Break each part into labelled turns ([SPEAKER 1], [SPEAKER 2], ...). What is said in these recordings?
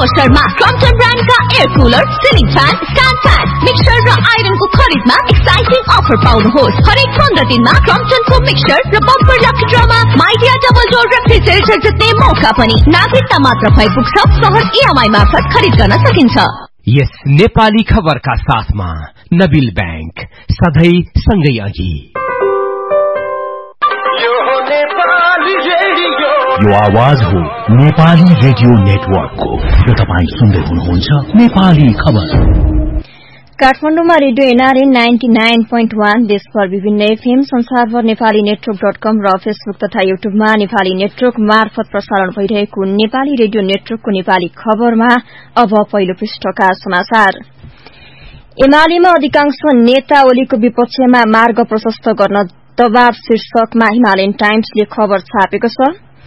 [SPEAKER 1] अवसरमा Crompton ब्रान्डका air cooler, ceiling fan, stand fan, mixer र आइरनको खरिदमा एक्साइटिङ अफर पाउनुहोस्। हरेक 15 दिनमा क्रम्पटनको मिक्सर र bumper lucky drama Midea double door refrigerator जित्ने मौका पनि। नागरिकता मात्र भइ पुग्छ। सहज EMI मार्फत खरिद गर्न सकिन्छ।
[SPEAKER 2] यस नेपाली खबरका साथमा नबिल बैंक सधैँ सँगै अघि।
[SPEAKER 3] यो आवाज हो नेपाली रेडियो नेटवर्कको र तपाईं सुन्दै हुनुहुन्छ नेपाली खबर।
[SPEAKER 4] काठमाडौँमा रेडियो एनआरए 99.1, देशभर विभिन्न FM, संसारभर नेपाली नेटवर्क.com र फेसबुक तथा युट्युबमा नेपाली नेटवर्क मार्फत प्रसारण भइरहेको नेपाली रेडियो नेटवर्कको नेपाली खबरमा अब पहिलो पृष्ठका समाचार। एमालेमा अधिकांश नेता ओलीको विपक्षमा मार्ग प्रशस्त गर्न दबाव शीर्षकमा हिमालयन टाइम्सले खबर छापेको छ।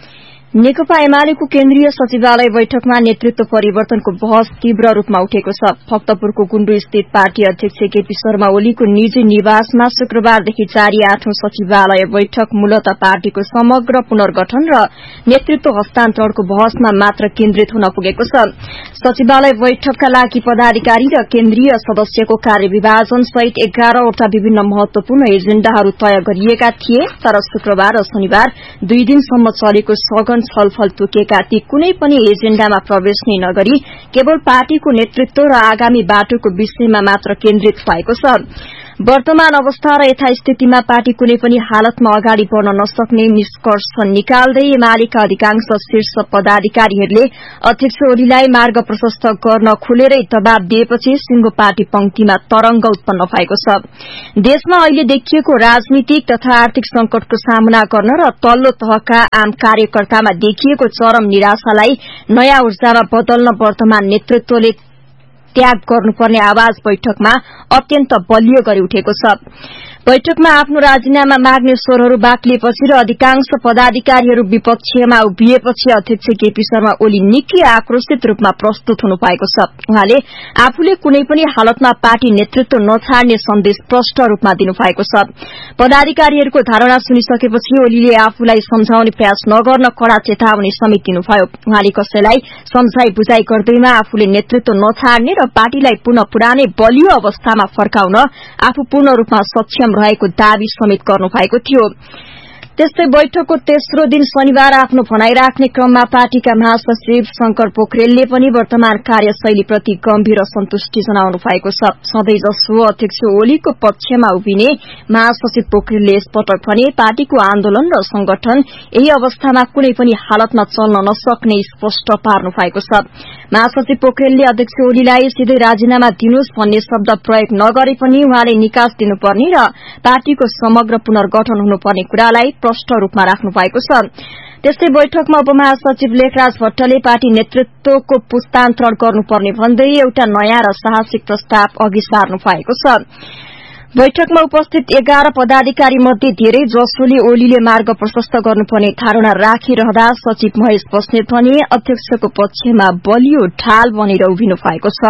[SPEAKER 4] नेकपा एमालेको केन्द्रीय सचिवालय बैठकमा नेतृत्व परिवर्तनको बहस तीव्र रूपमा उठेको छ। भक्तपुरको गुण्डु स्थित पार्टी अध्यक्ष केपी शर्मा ओलीको निजी निवासमा शुक्रबारदेखि जारी 8औं सचिवालय बैठक मूलत पार्टीको समग्र पुनर्गठन र नेतृत्व हस्तान्तरणको बहसमा मात्र केन्द्रित हुन पुगेको छ। सचिवालय बैठकका लागि पदाधिकारी र केन्द्रीय सदस्यको कार्यविभाजन सहित 11 वटा विभिन्न महत्वपूर्ण एजेण्डाहरू तय गरिएका थिए, तर शुक्रबार र शनिबार 2 दिनसम्म चलेको सघन छलफल तोकिएका ती कुनै पनि एजेण्डामा प्रवेश नै नगरी केवल पार्टीको नेतृत्व र आगामी बाटोको विषयमा मात्र केन्द्रित भएको छ। वर्तमान अवस्था र यथास्थितिमा पार्टी कुनै पनि हालतमा अगाडि बढ़न नसक्ने निष्कर्ष निकाल्दै एमालेका अधिकांश शीर्ष पदाधिकारीहरूले अध्यक्ष ओलीलाई मार्ग प्रशस्त गर्न खुलेरै दबाव दिएपछि सिंगो पार्टी पंक्तिमा तरंग उत्पन्न भएको छ। देशमा अहिले देखिएको राजनीतिक तथा आर्थिक संकटको सामना गर्न र तल्लो तहका आम कार्यकर्तामा देखिएको चरम निराशालाई नयाँ ऊर्जामा बदल्न वर्तमान नेतृत्वले त्याग गर्नुपर्ने आवाज बैठकमा अत्यन्त बलियो गरी उठेको छ। बैठकमा आफ्नो राजीनामा माग्ने स्वरहरू बाक्लिएपछि र अधिकांश पदाधिकारीहरू विपक्षमा उभिएपछि अध्यक्ष केपी शर्मा ओली निकै आक्रोशित रूपमा प्रस्तुत हुनु भएको छ। उहाँले आफूले कुनै पनि हालतमा पार्टी नेतृत्व नछाड्ने सन्देश स्पष्ट रूपमा दिनुभएको छ। पदाधिकारीहरूको धारणा सुनिसकेपछि ओलीले आफूलाई सम्झाउने प्रयास नगर्न कड़ा चेतावनी समेत दिनुभयो। उहाँले कसैलाई सम्झाई बुझाई गर्दैमा आफूले नेतृत्व नछाड्ने र पार्टीलाई पुनः पुरानै बलियो अवस्थामा फर्काउन आफू पूर्ण रूपमा सक्षम रहेको दावी समेत गर्नु भएको थियो। त्यस्तै बैठकको तेस्रो दिन शनिबार आफ्नो भनाई राख्ने क्रममा पार्टीका महासचिव शंकर पोखरेलले पनि वर्तमान कार्यशैलीप्रति गम्भीर असन्तुष्टि जनाउनु भएको छ। सधैँ जसो अध्यक्ष ओलीको पक्षमा उभिने महासचिव पोखरेलले यसपटक भने पार्टीको आन्दोलन र संगठन यही अवस्थामा कुनै पनि हालतमा चल्न नसक्ने स्पष्ट पार्नु भएको छ। महासचिव पोखरेलले अध्यक्ष ओलीलाई सिधै राजीनामा दिनुहोस् भन्ने शब्द प्रयोग नगरे पनि उहाँले निकास दिनुपर्ने र पार्टीको समग्र पुनर्गठन हुनुपर्ने कुरालाई प्रष्ट रूपमा राख्नु भएको छ। त्यस्तै बैठकमा उपमहासचिव लेखराज भट्टले पार्टी नेतृत्वको पुस्तान्तरण गर्नुपर्ने भन्दै एउटा नयाँ र साहसिक प्रस्ताव अघि सार्नु भएको छ। बैठकमा उपस्थित 11 पदाधिकारी मध्ये धेरै जसोले ओलीले मार्ग प्रशस्त गर्नुपर्ने धारणा राखिरहँदा सचिव महेश बस्नेत भने अध्यक्षको पक्षमा बलियो ढाल बनेर उभिनु भएको छ।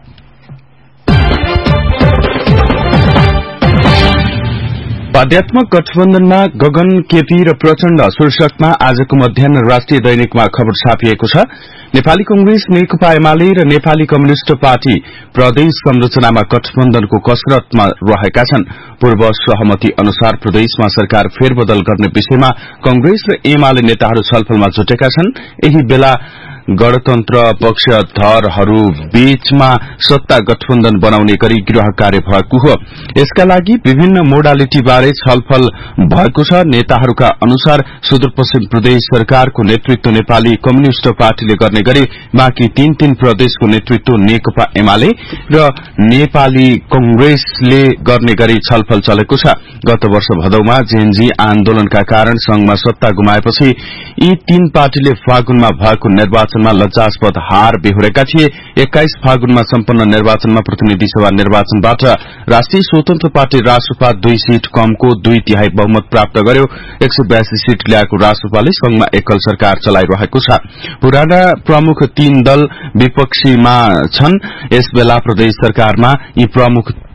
[SPEAKER 5] आध्यात्मक गठबन्धनमा गगन, केपी र प्रचण्ड शीर्षकमा आजको मध्याह्न राष्ट्रिय दैनिकमा खबर छापिएको छ। नेपाली कांग्रेस, नेकपा एमाले र नेपाली कम्युनिष्ट पार्टी प्रदेश संरचनामा गठबन्धनको कसरतमा रहेका छन्। पूर्व सहमति अनुसार प्रदेशमा सरकार फेरबदल गर्ने विषयमा कांग्रेस र एमाले नेताहरू छलफलमा जुटेका छन्। यही बेला गणतन्त्र पक्षधरहरू बीचमा सत्ता गठबन्धन बनाउने गरी गृह कार्य भएको हो। यसका लागि विभिन्न मोडालिटी बारे छलफल भएको छ। नेताहरूका अनुसार सुदूरपश्चिम प्रदेश सरकारको नेतृत्व नेपाली कम्युनिष्ट पार्टीले गर्ने गरी बाँकी 3 प्रदेशको नेतृत्व नेकपा एमाले र नेपाली कांग्रेसले गर्ने गरी छलफल चलेको छ। गत वर्ष भदौमा जेएनजी आन्दोलनका कारण संघमा सत्ता गुमाएपछि यी 3 पार्टीले फागुनमा भएको निर्वाचनमा लज्जास्पद हार बेहोरेका थिए। 21 फागुनमा सम्पन्न निर्वाचनमा प्रतिनिधि सभा निर्वाचनबाट राष्ट्रिय स्वतन्त्र पार्टी रासपा 2 सीट कमको 2/3 बहुमत प्राप्त गर्यो। 182 सीट ल्याएको रासपाले संघमा एकल सरकार चलाइरहेको छ। पुराना प्रमुख 3 दल विपक्षीमा छन्। यसबेला प्रदेश सरकारमा यी प्रमुख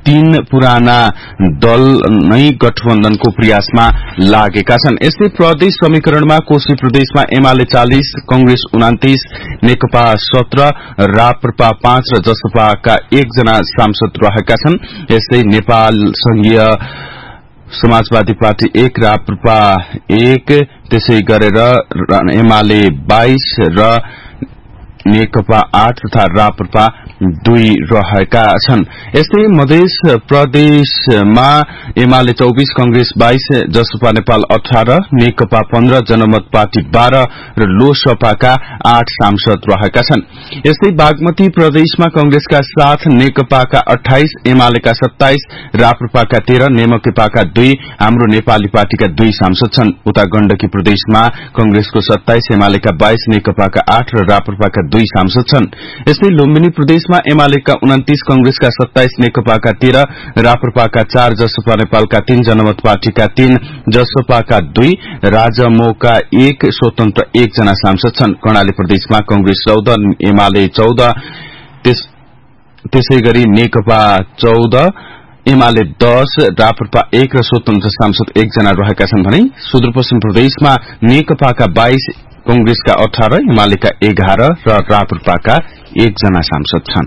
[SPEAKER 5] तीन पुराना दल नै गठबन्धनको प्रयासमा लागेका छन्। यस्तै प्रदेश समीकरणमा कोशी प्रदेशमा एमाले 40, कंग्रेस 29, नेकपा 17, राप्रपा 5 र जसपाका 1 जना सांसद रहेका छन्। यस्तै नेपाल संघीय समाजवादी पार्टी 1, राप्रपा 1, त्यसै गरेर एमाले 22 र नेकपा 8 तथा राप्रपा 2 रहेका छन्। यस्तै मध्य प्रदेशमा एमाले 24, कंग्रेस 22, जसपा नेपाल 18, नेकपा 15, जनमत पार्टी 12 र लोसपाका 8 सांसद रहेका छन्। यस्तै बागमती प्रदेशमा कंग्रेसका 7, नेकपाका 28, एमालेका 27, राप्रपाका 13, नेमकेपाका 2, हाम्रो नेपाली पार्टीका 2 सांसद छन्। उता गण्डकी प्रदेशमा कंग्रेसको 27, एमालेका 22, नेकपाका 8 र राप्रपाका 2 सांसद छन्। यस्तै लुम्बिनी प्रदेशमा एमालेका 29, कंग्रेसका 27, नेकपाका 13, राप्रपाका 4, जसपा नेपालका 3, जनमत पार्टीका 3, जसपाका 2, राजमोका 1, स्वतन्त्र 1 जना सांसद छन्। कर्णाली प्रदेशमा कंग्रेस 14, एमाले 14, त्यसै गरी नेकपा 14, एमाले 10, राप्रपा 1 र स्वतन्त्र सांसद 1 जना रहेका छन् भने सुदूरपश्चिम प्रदेशमा नेकपाका 22, कंग्रेसका 18, एमालेका 11 र राप्रपाका 1 जना सांसद छन्।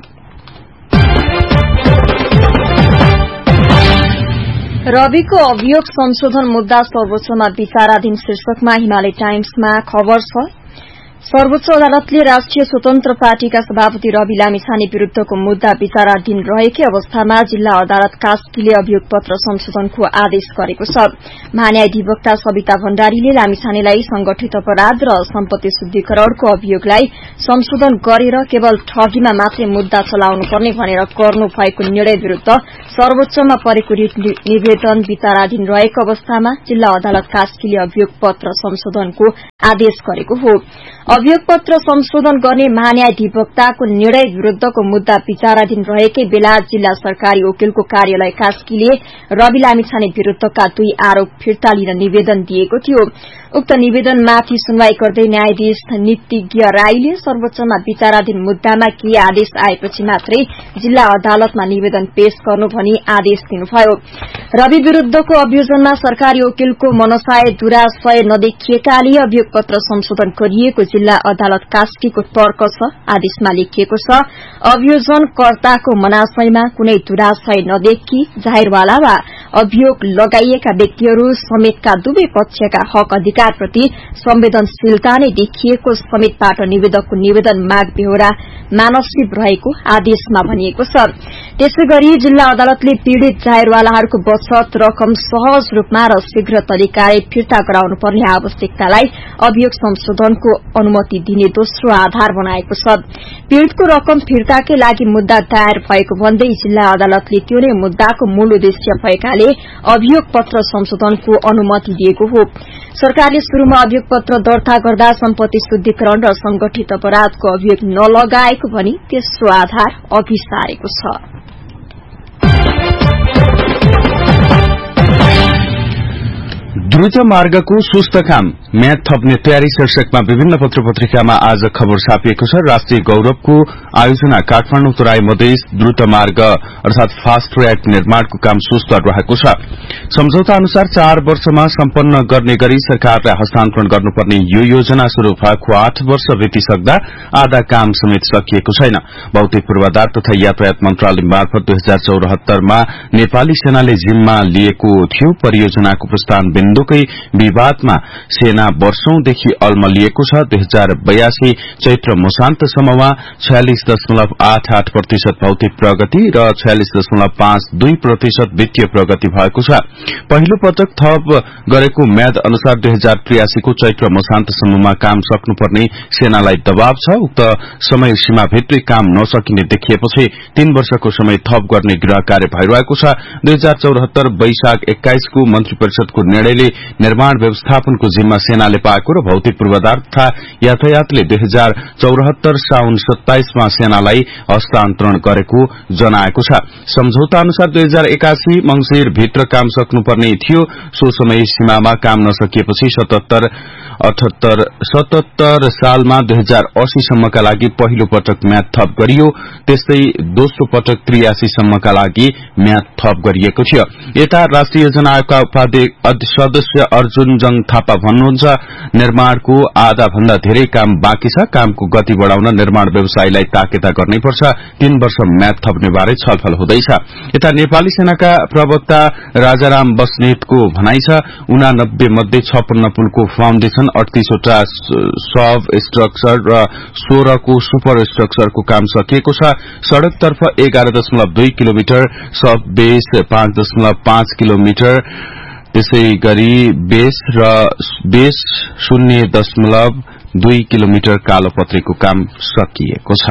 [SPEAKER 4] रविको अभियोग संशोधन मुद्दा सर्वोच्चमा विचाराधीन शीर्षकमा हिमालय टाइम्समा खबर छ। सर्वोच्च अदालतले राष्ट्रिय स्वतन्त्र पार्टीका सभापति रवि लामिछाने विरूद्धको मुद्दा विचाराधीन रहेकै अवस्थामा जिल्ला अदालत कास्कीले अभियोग पत्र संशोधनको आदेश गरेको छ। महान्यायाधिवक्ता सविता भण्डारीले लामिछानेलाई संगठित अपराध र सम्पत्ति शुद्धिकरणको अभियोगलाई संशोधन गरेर केवल ठगीमा मात्रै मुद्दा चलाउनुपर्ने भनेर गर्नु भएको निर्णय विरूद्ध सर्वोच्चमा परेको रिट निवेदन विचाराधीन रहेको अवस्थामा जिल्ला अदालत कास्कीले अभियोग पत्र संशोधनको आदेश गरेको हो। अभियोग पत्र संशोधन गर्ने महान्यायाधिवक्ताको निर्णय विरूद्धको मुद्दा विचाराधीन रहेकै बेला जिल्ला सरकारी वकिलको कार्यालय कास्कीले रवि लामिछाने विरूद्धका 2 आरोप फिर्ता लिन निवेदन दिएको थियो। उक्त निवेदनमाथि सुनवाई गर्दै न्यायाधीश नितिज्ञ राईले सर्वोच्चमा विचाराधीन मुद्दामा केही आदेश आएपछि मात्रै जिल्ला अदालतमा निवेदन पेश गर्नु भनी आदेश दिनुभयो। रवि विरूद्धको अभियोजनमा सरकारी वकिलको मनसाय दुराशय नदेखिएकाले अभियोग पत्र संशोधन गरिएको जिल्ला अदालत कास्कीको तर्क छ। आदेशमा लेखिएको छ, अभियोजनकर्ताको मनाशयमा कुनै दुराशय नदेखी जाहेरवाला वा अभियोग लगाइएका व्यक्तिहरू समेतका दुवै पक्षका हक अधिकारप्रति संवेदनशीलता नै देखिएको समेतबाट निवेदकको निवेदन माग बेहोरा मानसिक रहेको आदेशमा भनिएको छ। त्यसैगरी जिल्ला अदालतले पीड़ित जाहेरवालाहरूको बचत रकम सहज रूपमा र शीघ्र तरिकाले फिर्ता गराउनु पर्ने आवश्यकतालाई अभियोग संशोधनको अनुमति दिने दोस्रो आधार बनाएको छ। पीड़ितको रकम फिर्ताकै लागि मुद्दा दायर भएको भन्दै जिल्ला अदालतले त्यो नै मुद्दाको मूल उद्देश्य भएकाले अभियोग पत्र संशोधनको अनुमति दिएको हो। सरकारले शुरूमा अभियोग पत्र दर्ता गर्दा सम्पत्ति शुद्धिकरण र संगठित अपराधको अभियोग नलगाएको भनी तेस्रो आधार अघि सारेको छ।
[SPEAKER 5] द्रुत मार्गको सुस्त काम म्याद थप्ने तयारी शीर्षकमा विभिन्न पत्र पत्रिकामा आज खबर छापिएको छ। राष्ट्रिय गौरवको आयोजना काठमाडौँ तराई मधेस द्रुत मार्ग अर्थात फास्ट ट्र्याक निर्माणको काम सुस्त रहेको छ। सम्झौता अनुसार 4 वर्षमा सम्पन्न गर्ने गरी सरकारलाई हस्तान्तरण गर्नुपर्ने यो योजना शुरू भएको 8 वर्ष बितिसक्दा आधा काम समेत सकिएको छैन। भौतिक पूर्वाधार तथा यातायात मन्त्रालय मार्फत 2074 मा नेपाली सेनाले जिम्मा लिएको थियो। परियोजनाको प्रस्थान बिन्दुकै विवादमा सेना वर्षौंदेखि अल्मलिएको छ। 2082 चैत्र मसान्तसम्ममा 46.88% भौतिक प्रगति र 46.52% वित्तीय प्रगति भएको छ। पहिलो पटक थप गरेको म्याद अनुसार 2083 को चैत्र मसान्तसम्ममा काम सक्नुपर्ने सेनालाई दबाव छ। उक्त समय सीमाभित्रै काम नसकिने देखिएपछि 3 वर्षको समय थप गर्ने गृह कार्य भइरहेको छ। 2074 वैशाख 21 को मन्त्री परिषदको निर्णयले निर्माण व्यवस्थापनको जिम्मा सेनाले पाएको र भौतिक पूर्वाधार तथा यातायातले 2074 साउन 27 मा सेनालाई हस्तान्तरण गरेको जनाएको छ। सम्झौता अनुसार 2081 मंसिर भित्र काम सक्नुपर्ने थियो। सो समय सीमामा काम नसकिएपछि 77 सालमा 2080 सम्मका लागि पहिलो पटक म्याद थप गरियो। त्यस्तै दोस्रो पटक 83 सम्मका लागि म्याद थप गरिएको थियो। यता राष्ट्रिय योजना आयोगका उपाध्यक्ष सदस्य अर्जुन जङ थापा भन्नुहुन्छ, निर्माणको आधा भन्दा धेरै काम बाँकी छ। कामको गति बढ़ाउन निर्माण व्यवसायीलाई ताकेता गर्नैपर्छ। 3 वर्ष म्याद थप्ने बारे छलफल हुँदैछ। यता नेपाली सेनाका प्रवक्ता राजाराम बस्नेतको भनाइ छ, 89 मध्ये 56 पुलको फाउन्डेशन, 38 वटा सब स्ट्रक्चर र 16 को सुपर स्ट्रक्चरको काम सकिएको छ। सड़कतर्फ 11.2 किलोमिटर, सब बेस 5.5 किलोमिटर, त्यसैगरी बेस 0.2 किलोमिटर कालोपत्रीको काम सकिएको छ।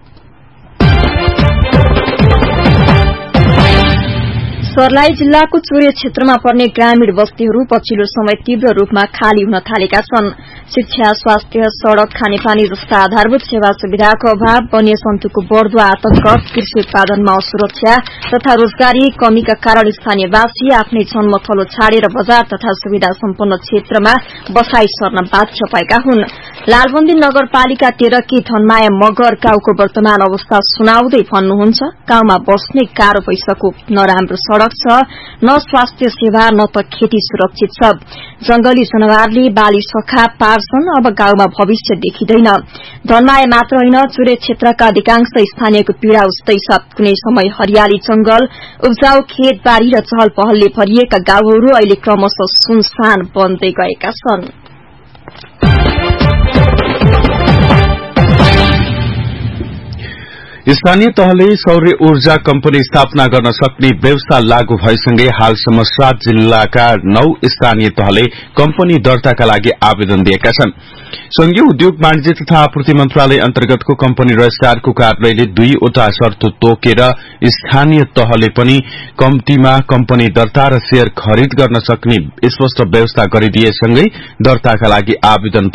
[SPEAKER 4] सर्लाही जिल्लाको चुरे क्षेत्रमा पर्ने ग्रामीण बस्तीहरू पछिल्लो समय तीव्र रूपमा खाली हुन थालेका छन्। शिक्षा, स्वास्थ्य, सड़क, खानेपानी जस्ता आधारभूत सेवा सुविधाको अभाव, वन्यजन्तुको बढ़दो आतंक, कृषि उत्पादनमा असुरक्षा तथा रोजगारी कमीका कारण स्थानीयवासी आफ्नै जन्मथलो छाडेर बजार तथा सुविधा सम्पन्न क्षेत्रमा बसाई सर्न बाध्य भएका हुन्। लालबन्दी नगरपालिका 13 की धनमाया मगर गाउँको वर्तमान अवस्था सुनाउँदै भन्नुहुन्छ, गाउँमा बस्ने गाह्रो पैसाको नराम्रो सड़क छ, न स्वास्थ्य सेवा न त खेती सुरक्षित छ। जंगली जनावरले बाली सखा पार्छन्। अब गाउँमा भविष्य देखिँदैन। धनमाया मात्र होइन, चुरे क्षेत्रका अधिकांश स्थानीयको पीड़ा उस्तै छ। कुनै समय हरियाली जंगल, उब्जाउ खेतबारी र चहल पहलले भरिएका गाउँहरू अहिले क्रमशः सुनसान बन्दै गएका छन्।
[SPEAKER 5] स्थानीय तहले सौर्य ऊर्जा कम्पनी स्थापना गर्न सक्ने व्यवस्था लागू भएसँगै हालसम्म 7 जिल्लाका 9 स्थानीय तहले कम्पनी दर्ताका लागि आवेदन दिएका छन्। संघीय उद्योग वाणिज्य तथा आपूर्ति मन्त्रालय अन्तर्गतको कम्पनी रजिस्ट्रारको कार्यालयले 2 वटा शर्त तोकेर स्थानीय तहले पनि कम्तीमा कम्पनी दर्ता र शेयर खरिद गर्न सक्ने स्पष्ट व्यवस्था गरिदिएसँगै दर्ताका लागि आवेदन